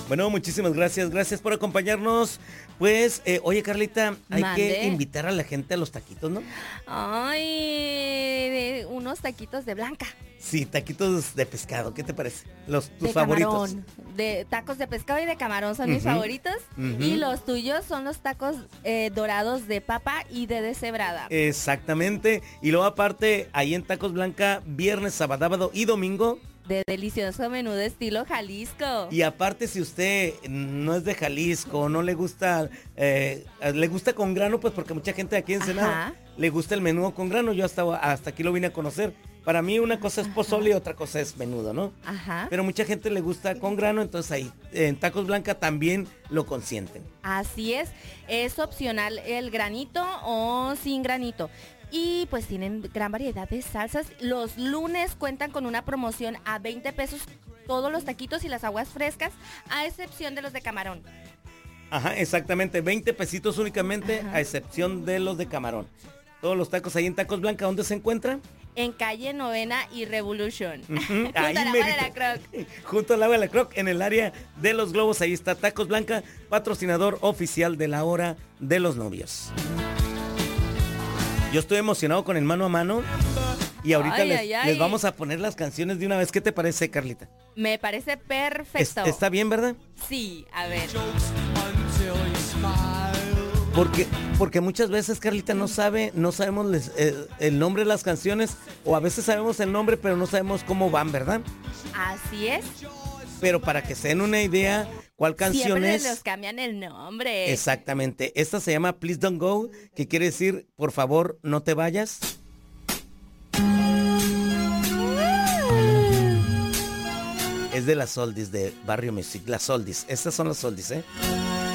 Bueno, muchísimas gracias. Gracias por acompañarnos. Pues, oye, Carlita, hay que invitar a la gente a los taquitos, ¿no? Ay, unos taquitos de blanca. Sí, taquitos de pescado. ¿Qué te parece? Tus de favoritos. Camarón, de tacos de pescado y de camarón son mis favoritos. Y los tuyos son los tacos dorados de papa y de deshebrada. Exactamente. Y luego aparte, ahí en Tacos Blanca, viernes, sábado y domingo. De delicioso menú de estilo Jalisco. Y aparte, si usted no es de Jalisco, no le gusta, le gusta con grano, pues porque mucha gente aquí en Ensenada le gusta el menudo con grano. Yo hasta aquí lo vine a conocer. Para mí una cosa es pozole y otra cosa es menudo, ¿no? Ajá. Pero mucha gente le gusta con grano, entonces ahí en Tacos Blanca también lo consienten. Así es opcional el granito o sin granito. Y pues tienen gran variedad de salsas. Los lunes cuentan con una promoción a 20 pesos todos los taquitos y las aguas frescas, a excepción de los de camarón. Ajá, exactamente, 20 pesitos únicamente, a excepción de los de camarón. Todos los tacos ahí en Tacos Blanca, ¿dónde se encuentran? En calle Novena y Revolution. Junto al agua de la Croc. Junto al agua de la Croc, en el área de los globos, ahí está Tacos Blanca, patrocinador oficial de la hora de los novios. Yo estoy emocionado con el mano a mano y ahorita les vamos a poner las canciones de una vez. ¿Qué te parece, Carlita? Me parece perfecto. ¿Está bien, verdad? Sí, a ver. Porque muchas veces, Carlita, no sabemos el nombre de las canciones, o a veces sabemos el nombre, pero no sabemos cómo van, ¿verdad? Así es. Pero para que se den una idea, ¿cuál canción es? Siempre les cambian el nombre. Exactamente. Esta se llama Please Don't Go, que quiere decir, por favor, no te vayas. Es de las oldies, de Barrio Music, las oldies. Estas son las oldies, ¿eh?